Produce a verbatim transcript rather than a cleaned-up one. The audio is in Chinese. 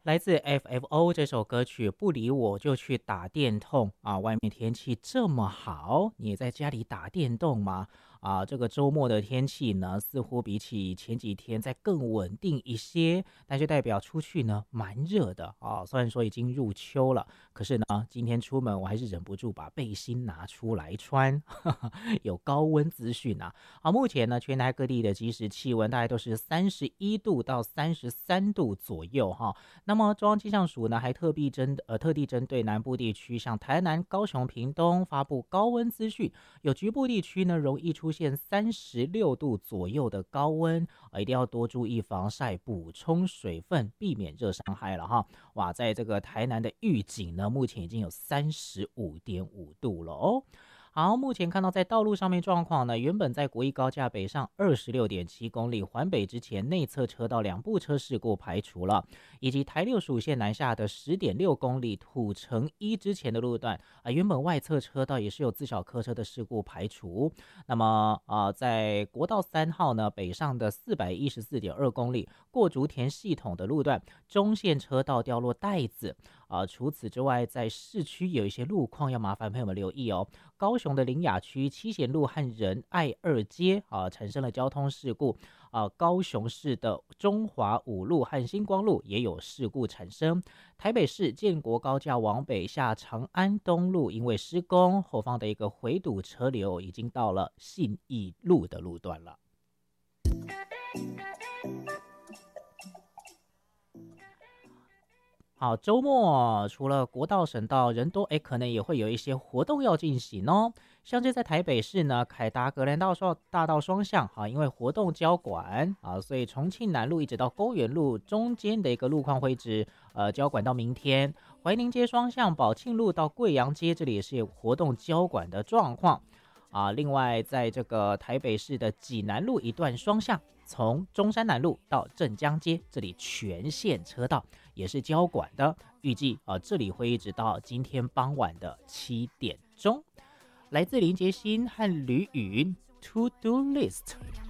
来自 F F O 这首歌曲，不理我就去打电动啊！外面天气这么好，你也在家里打电动吗？啊，这个周末的天气呢，似乎比起前几天再更稳定一些，但是代表出去呢蛮热的啊。虽然说已经入秋了，可是呢，今天出门我还是忍不住把背心拿出来穿，呵呵有高温资讯啊。好，目前呢，全台各地的即时气温大概都是三十一度到三十三度左右哈。那么中央气象署呢，还特地针呃特地针对南部地区，像台南、高雄、屏东发布高温资讯，有局部地区呢容易出现三十六度左右的高温，呃，一定要多注意防晒，补充水分，避免热伤害了哈。哇，在这个台南的玉井呢，目前已经有三十五点五度了哦。好，目前看到在道路上面状况呢，原本在国一高架北上二十六点七公里环北之前，内侧车道两部车事故排除了，以及台六属线南下的十点六公里土城一之前的路段啊、呃，原本外侧车道也是有自小客车的事故排除。那么啊、呃，在国道三号呢北上的四百一十四点二公里过竹田系统的路段，中线车道掉落带子啊、呃。除此之外，在市区有一些路况要麻烦朋友们留意哦。高雄的林雅区七贤路和仁爱二街啊产生了交通事故啊，高雄市的中华五路和星光路也有事故产生。台北市建国高架往北下长安东路，因为施工，后方的一个回堵车流已经到了信义路的路段了。好，周末除了国道、省道人多，哎，可能也会有一些活动要进行哦。像是在台北市呢，凯达格兰大道大道双向，哈，因为活动交管啊，所以重庆南路一直到公园路中间的一个路况会一直呃交管到明天。怀宁街双向，宝庆路到贵阳街这里也是有活动交管的状况。啊，另外，在这个台北市的济南路一段双向，从中山南路到镇江街这里全线车道也是交管的，预计啊这里会一直到今天傍晚的七点钟。来自林杰欣和吕允 To Do List。